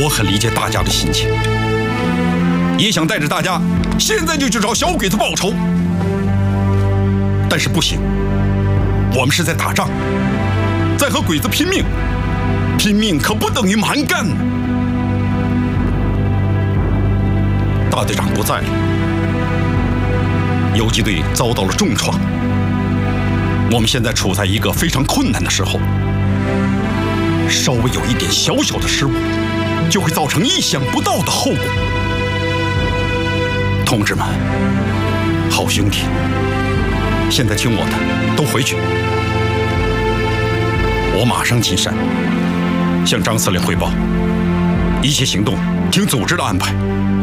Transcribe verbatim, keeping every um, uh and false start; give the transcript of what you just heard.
我很理解大家的心情，也想带着大家现在就去找小鬼子报仇，但是不行，我们是在打仗，在和鬼子拼命，拼命可不等于蛮干呢。大队长不在了，游击队遭到了重创，我们现在处在一个非常困难的时候，稍微有一点小小的失误，就会造成意想不到的后果。同志们，好兄弟，现在听我的，都回去。我马上进山，向张司令汇报，一切行动听组织的安排。